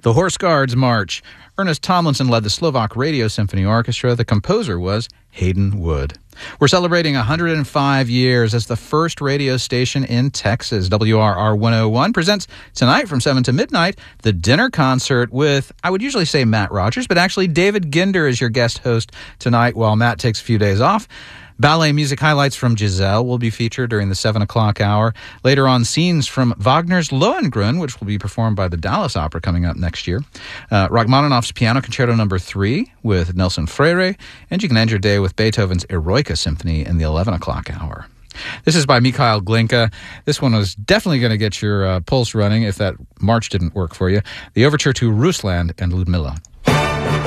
The Horse Guards March. Ernest Tomlinson led the Slovak Radio Symphony Orchestra. The composer was Hayden Wood. We're celebrating 105 years as the first radio station in Texas. WRR 101 presents tonight from 7 to midnight the dinner concert with, I would usually say Matt Rogers, but actually David Ginder is your guest host tonight while Matt takes a few days off. Ballet music highlights from Giselle will be featured during the 7 o'clock hour. Later on, scenes from Wagner's Lohengrin, which will be performed by the Dallas Opera coming up next year. Rachmaninoff's Piano Concerto No. 3 with Nelson Freire. And you can end your day with Beethoven's Eroica Symphony in the 11 o'clock hour. This is by Mikhail Glinka. This one was definitely going to get your pulse running if that march didn't work for you. The Overture to Rusland and Ludmilla.